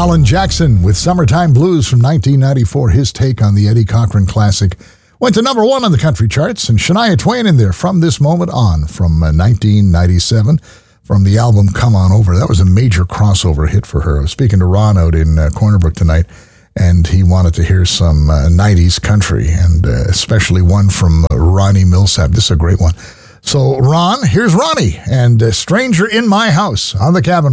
Alan Jackson with Summertime Blues from 1994. His take on the Eddie Cochran classic went to number 1 on the country charts, and Shania Twain in there, From This Moment On, from 1997, from the album Come On Over. That was a major crossover hit for her. I was speaking to Ron out in Corner Brook tonight, and he wanted to hear some 90s country, and especially one from Ronnie Millsap. This is a great one. So, Ron, here's Ronnie and Stranger in My House on the Cabin